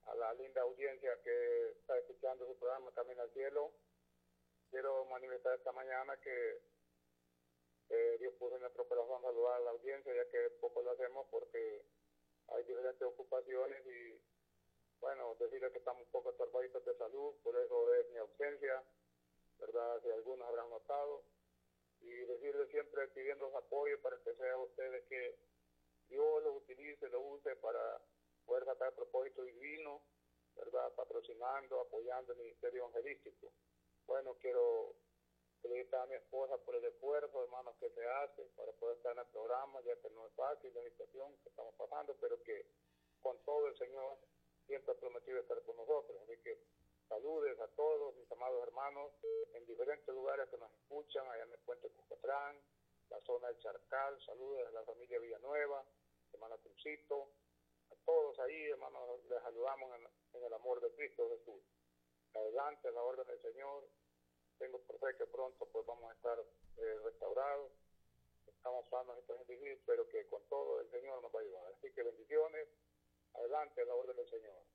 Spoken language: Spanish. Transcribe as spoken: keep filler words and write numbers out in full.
a la linda audiencia que está escuchando su programa Camino al Cielo. Quiero manifestar esta mañana que eh, Dios puso en nuestro corazón saludar a la audiencia, ya que poco lo hacemos porque hay diferentes ocupaciones y, bueno, decirles que estamos un poco estorbaditos de salud, por eso es mi ausencia, ¿verdad? Si algunos habrán notado. Y decirles siempre pidiendo su apoyo para que sea ustedes que Dios los utilice, los use para poder sacar propósito divino, ¿verdad? Patrocinando, apoyando el ministerio evangelístico. Bueno, quiero felicitar a mi esposa por el esfuerzo, hermanos, que se hace para poder estar en el programa, ya que no es fácil la situación que estamos pasando, pero que con todo el Señor siempre ha prometido estar con nosotros. Así que saludes a todos mis amados hermanos en diferentes lugares que nos escuchan, allá en el puente Cucatrán, la zona del Charcal. Saludos a la familia Villanueva, hermano Crucito, a todos ahí, hermanos, les saludamos en, en el amor de Cristo Jesús. Adelante, en la orden del Señor. Tengo por fe que pronto pues vamos a estar eh, restaurados, estamos sanos estos individuos, pero que con todo el Señor nos va a ayudar. Así que bendiciones, adelante, en la orden del Señor.